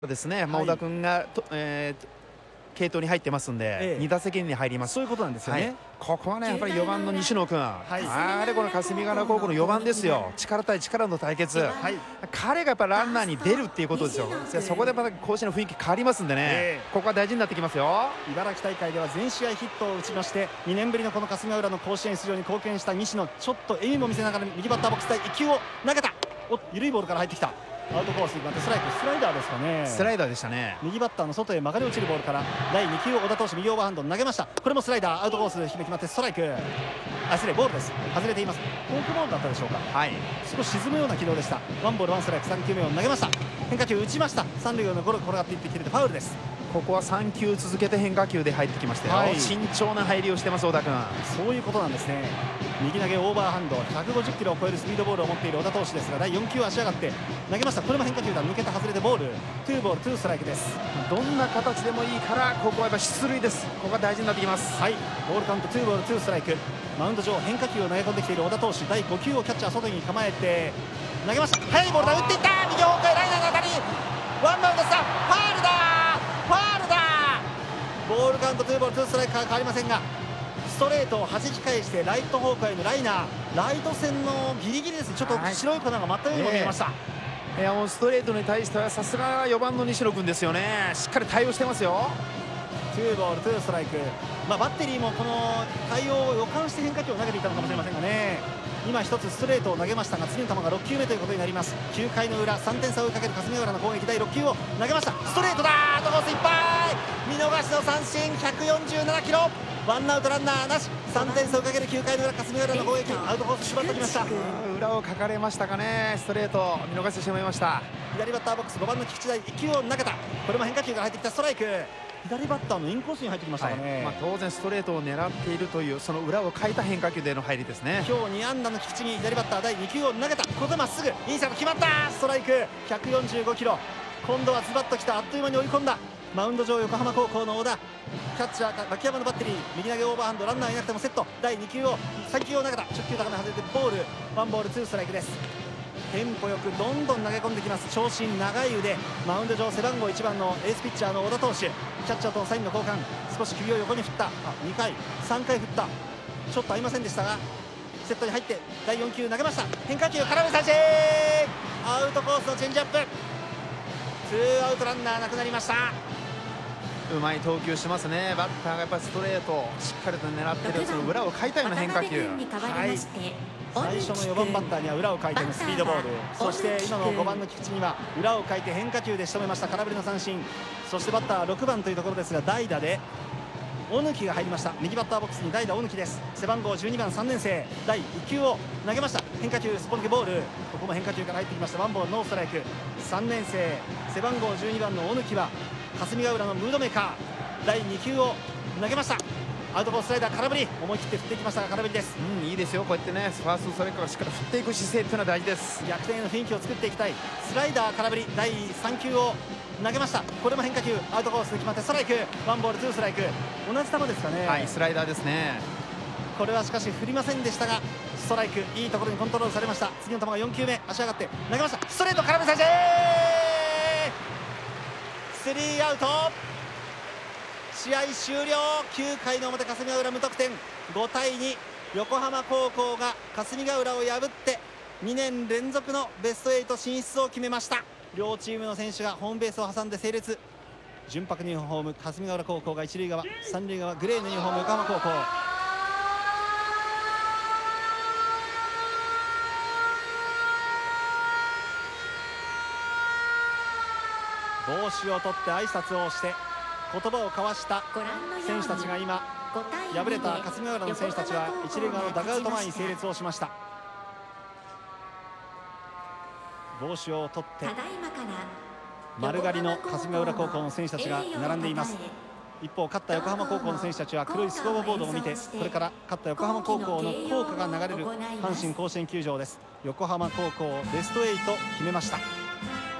ですね、小田君が継投に入ってますんで、2打席に入ります。 そういうことなんですよね。 ここはね、やっぱり4番の西野君、この霞ヶ浦高校の4番ですよ。力対力の対決、彼がやっぱランナーに出るっていうことですよ。そこでまた甲子園の雰囲気変わりますんでね、ここは大事になってきますよ。 茨城大会では全試合ヒットを打ちまして、2年ぶりのこの霞ヶ浦の甲子園出場に貢献した西野、ちょっと笑みも見せながら右バッターボックス対1球を投げた。緩いボールから入ってきた。アウトコースにまたストライク、スライダーですかね。 スライダーでしたね。 右バッターの外へ曲がり落ちるボールから第2球を小田投手右オーバーハンド投げました。これもスライダー、アウトコース低め決まってストライク、失礼ボールです。外れています。フォークボールだったでしょうか。少し沈むような軌道でした。ワンボールワンストライク、3球目を投げました。変化球打ちました。三塁のゴロ転がっていってきてるファウルです。 ここは3球続けて変化球で入ってきましたよ。慎重な入りをしてます小田君。 そういうことなんですね。右投げオーバーハンド、150キロを超えるスピードボールを持っている小田投手ですが、第4球足上がって投げました。これも変化球だ、抜けた外れてボール、ツーボールツーストライクです。 どんな形でもいいからここはやっぱ出塁です。ここが大事になってきます。 ボールカウントツーボールツーストライク。マウンド上変化球を投げ込んできている小田投手、第5球をキャッチャー外に構えて投げました。速いボールだ、打っていった。右方向へライナーの当たり、ワンバウンドした。ファウルだ、ファウルだ。ボールカウントツーボールツーストライクから変わりませんが、ストレートを弾き返してライト方向へのライナー、ライト線のギリギリです。ちょっと白い粉が舞ったようにも見えました。 もうストレートに対してはさすが4番の西野君ですよね。しっかり対応してますよ。 ツーボールツーストライク。バッテリーもこの対応を予感して変化球を投げていたのかもしれませんがね。今一つストレートを投げましたが、次の球が6球目ということになります。9回の裏、3点差を追いかける霞ヶ浦の攻撃、第6球を投げました。ストレートだ、アウトコースいっぱい、見逃しの三振、147キロ、ワンアウトランナーなし。3点差を追いかける9回の裏、霞ヶ浦の攻撃、アウトコース縛ってきました。 裏をかかれましたかね。ストレート見逃してしまいました。 左バッターボックス5番の菊池大、1球を投げた。これも変化球から入ってきた。ストライク、左バッターのインコースに入ってきましたかね。 当然ストレートを狙っているという、その裏をかいた変化球での入りですね。 今日2安打の菊池に左バッター第2球を投げた。ここでまっすぐインサイド決まった。ストライク、145キロ。今度はズバッときた。あっという間に追い込んだ。マウンド上横浜高校の小田、キャッチャー牧山のバッテリー、右投げオーバーハンド、ランナーいなくてもセット。第2球を3球を投げた。直球高め外れてボール、ワンボールツーストライクです。テンポよくどんどん投げ込んできます。長身長い腕、マウンド上背番号1番のエースピッチャーの小田投手、キャッチャーとのサインの交換、少し首を横に振った。2回3回振った。ちょっと合いませんでしたがセットに入って第4球投げました。変化球空振り三振、アウトコースのチェンジアップ、ツーアウトランナーなくなりました。 うまい投球しますね。バッターがやっぱりストレートをしっかりと狙っている、その裏をかいたような変化球。 最初の4番バッターには裏をかいてのスピードボール、そして今の5番の菊池には裏をかいて変化球で仕留めました。空振りの三振。そしてバッター6番というところですが、代打で大貫が入りました。右バッターボックスに代打大貫です。背番号12番3年生、第1球を投げました。変化球すっぽ抜けボール、ここも変化球から入ってきました。ワンボールノーストライク。3年生背番号12番の大貫は霞ヶ浦のムードメーカー、第2球を投げました。アウトコーススライダー空振り、思い切って振っていきましたが空振りです。 いいですよ。こうやってね、ファーストストライクからしっかり振っていく姿勢っていうのは大事です。 逆転の雰囲気を作っていきたい。スライダー空振り、第3球を投げました。これも変化球、アウトコースで決まってストライク、ワンボールツーストライク。同じ球ですかね。 スライダーですね。 これはしかし振りませんでしたがストライク、いいところにコントロールされました。次の球が4球目、足上がって投げました。ストレート空振り三振、スリーアウト。試合終了。9回の表霞ヶ浦無得点、5対2。横浜高校が霞ヶ浦を破って2年連続のベスト8進出を決めました。両チームの選手がホームベースを挟んで整列。純白のユニフォーム霞ヶ浦高校が一塁側、三塁側グレーのユニフォーム横浜高校。帽子を取って挨拶をして言葉を交わした選手たちが今、敗れた霞ヶ浦の選手たちは一塁側のダグアウト前に整列をしました。帽子を取って丸刈りの霞ヶ浦高校の選手たちが並んでいます。一方、勝った横浜高校の選手たちは黒いスコアボードを見て、これから勝った横浜高校の校歌が流れる阪神甲子園球場です。横浜高校ベスト8決めました。